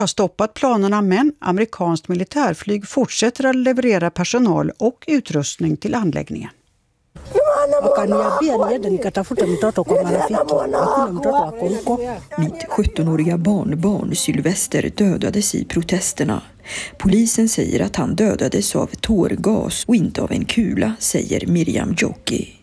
har stoppat planerna, men amerikanskt militärflyg fortsätter att leverera personal och utrustning till anläggningen. Mitt 17-åriga barnbarn Sylvester dödades i protesterna. Polisen säger att han dödades av tårgas och inte av en kula, säger Miriam Jocki.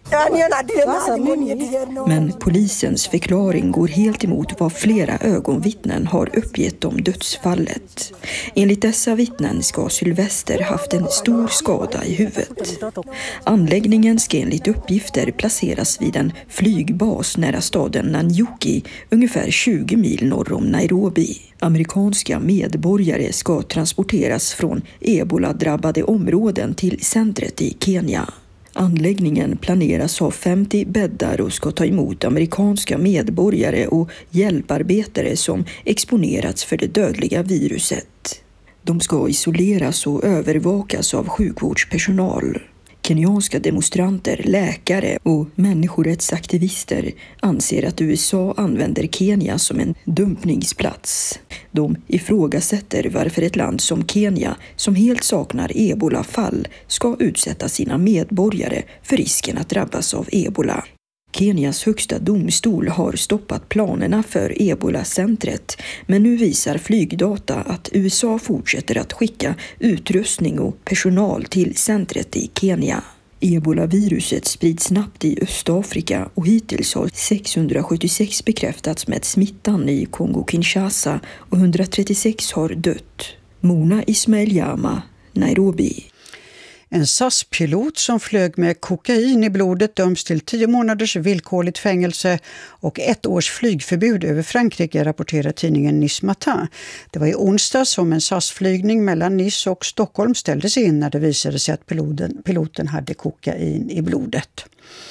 Men polisens förklaring går helt emot vad flera ögonvittnen har uppgett om dödsfallet. Enligt dessa vittnen ska Sylvester haft en stor skada i huvudet. Anläggningen ska enligt uppgifter placeras vid en flygbas nära staden Nanyuki, ungefär 20 mil norr om Nairobi. Amerikanska medborgare ska transporteras från ebola-drabbade områden till centret i Kenya. Anläggningen planeras ha 50 bäddar och ska ta emot amerikanska medborgare och hjälparbetare som exponerats för det dödliga viruset. De ska isoleras och övervakas av sjukvårdspersonal. Kenyanska demonstranter, läkare och människorättsaktivister anser att USA använder Kenya som en dumpningsplats. De ifrågasätter varför ett land som Kenya, som helt saknar ebolafall, ska utsätta sina medborgare för risken att drabbas av ebola. Kenias högsta domstol har stoppat planerna för Ebola-centret, men nu visar flygdata att USA fortsätter att skicka utrustning och personal till centret i Kenya. Ebola-viruset sprids snabbt i Östafrika och hittills har 676 bekräftats med smittan i Kongo-Kinshasa och 136 har dött. Mona Ismail-Jama, Nairobi. En SAS-pilot som flög med kokain i blodet döms till 10 månaders villkorligt fängelse och 1 års flygförbud över Frankrike, rapporterar tidningen Nice Matin. Det var i onsdag som en SAS-flygning mellan Nice och Stockholm ställdes in när det visade sig att piloten hade kokain i blodet.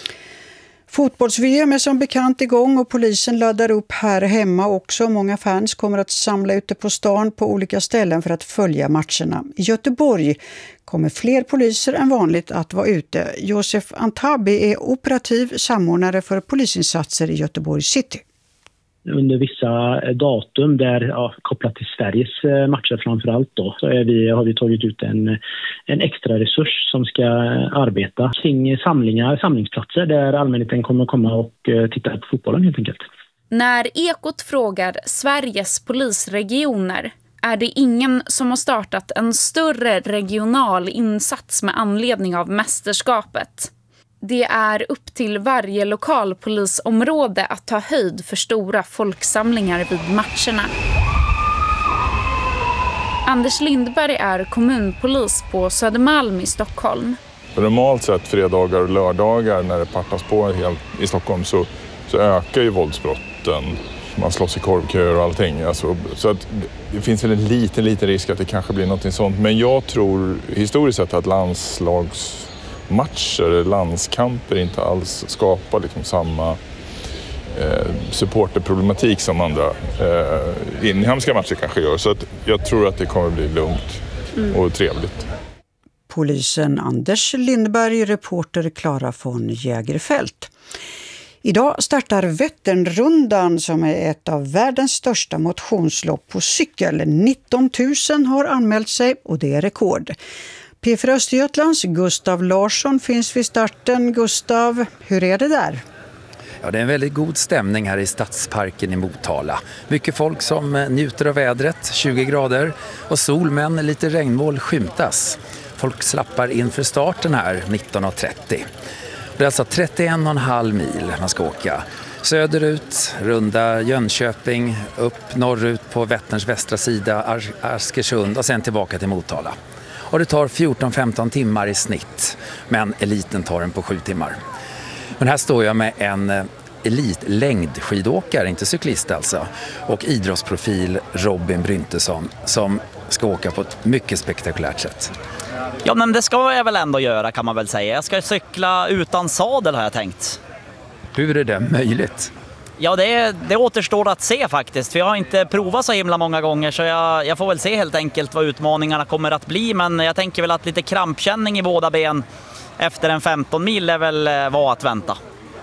Fotbolls-VM är som bekant igång och polisen laddar upp här hemma också. Många fans kommer att samla ute på stan på olika ställen för att följa matcherna. I Göteborg kommer fler poliser än vanligt att vara ute. Josef Antabi är operativ samordnare för polisinsatser i Göteborg City. Under vissa datum där kopplat till Sveriges matcher framförallt då, så har vi tagit ut en extra resurs som ska arbeta kring samlingsplatser där allmänheten kommer komma och titta på fotbollen helt enkelt. När Ekot frågar Sveriges polisregioner är det ingen som har startat en större regional insats med anledning av mästerskapet. Det är upp till varje lokalpolisområde att ta höjd för stora folksamlingar vid matcherna. Anders Lindberg är kommunpolis på Södermalm i Stockholm. Normalt sett fredagar och lördagar när det partas på i Stockholm så ökar ju våldsbrotten. Man slåss i korvköer och allting. Alltså, så att det finns väl en liten risk att det kanske blir något sånt. Men jag tror historiskt sett att landslagsmatcher, landskamper inte alls skapar liksom samma supporterproblematik som andra inhemska matcher kanske gör. Så att jag tror att det kommer bli lugnt och trevligt. Polisen Anders Lindberg, reporter Klara von Jägerfält. Idag startar Vätternrundan som är ett av världens största motionslopp på cykel. 19 000 har anmält sig och det är rekord. P4 Östergötlands Gustav Larsson finns vid starten. Gustav, hur är det där? Ja, det är en väldigt god stämning här i Stadsparken i Motala. Mycket folk som njuter av vädret, 20 grader och sol, men lite regnmoln skymtas. Folk slappar inför starten här 19.30. Det är alltså 31,5 mil man ska åka. Söderut, runda Jönköping, upp norrut på Vätterns västra sida, Askersund och sen tillbaka till Motala. Och det tar 14-15 timmar i snitt, men eliten tar den på 7 timmar. Men här står jag med en elitlängdskidåkare, inte cyklist alltså, och idrottsprofil Robin Bryntesson som ska åka på ett mycket spektakulärt sätt. Ja, men det ska jag väl ändå göra kan man väl säga. Jag ska cykla utan sadel har jag tänkt. Hur är det möjligt? Ja, det återstår att se faktiskt. För jag har inte provat så himla många gånger så jag får väl se helt enkelt vad utmaningarna kommer att bli. Men jag tänker väl att lite krampkänning i båda ben efter en 15 mil är väl vad att vänta.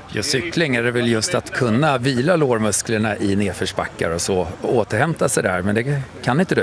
Just cykling är det väl just att kunna vila lårmusklerna i nedförsbackar och så och återhämta sig där, men det kan inte du?